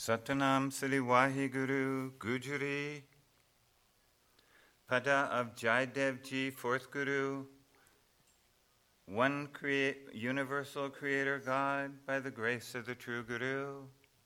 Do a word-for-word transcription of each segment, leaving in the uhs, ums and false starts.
Satanam Sri Waheguru Gujari, Pada of Jaidev Ji, fourth Guru, one crea- universal creator God by the grace of the true Guru.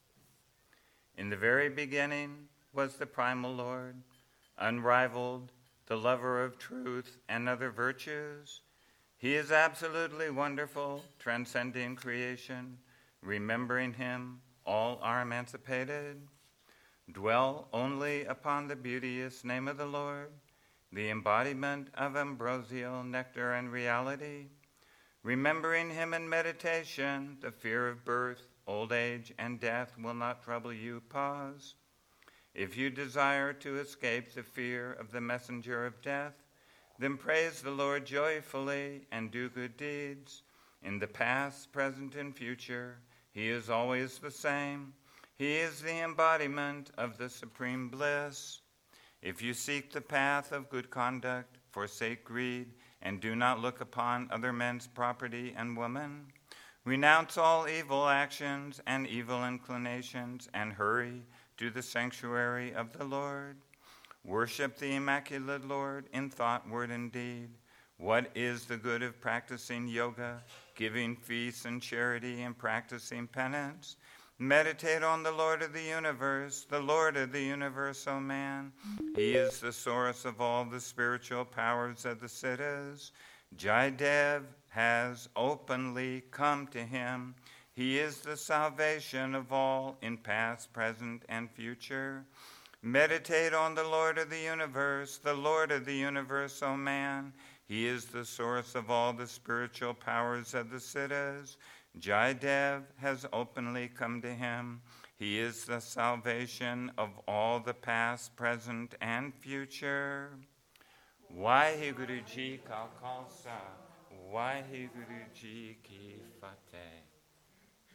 In the very beginning was the primal Lord, unrivaled, the lover of truth and other virtues. He is absolutely wonderful, transcending creation. Remembering him, all are emancipated. Dwell only upon the beauteous name of the Lord, the embodiment of ambrosial nectar and reality. Remembering him in meditation, the fear of birth, old age, and death will not trouble you. Pause. If you desire to escape the fear of the messenger of death, then praise the Lord joyfully and do good deeds. In the past, present, and future, he is always the same. He is the embodiment of the supreme bliss. If you seek the path of good conduct, forsake greed, and do not look upon other men's property and woman, renounce all evil actions and evil inclinations, and hurry to the sanctuary of the Lord. Worship the immaculate Lord in thought, word, and deed. What is the good of practicing yoga, giving feasts and charity, and practicing penance? Meditate on the Lord of the universe, the Lord of the universe, O man. He is the source of all the spiritual powers of the Siddhas. Jaidev has openly come to him. He is the salvation of all in past, present, and future. Meditate on the Lord of the universe, the Lord of the universe, O man. He is the source of all the spiritual powers of the Siddhas. Jaidev has openly come to him. He is the salvation of all the past, present, and future. Waheguru Ji Ka Khalsa, Waheguru Ji Ki Fateh.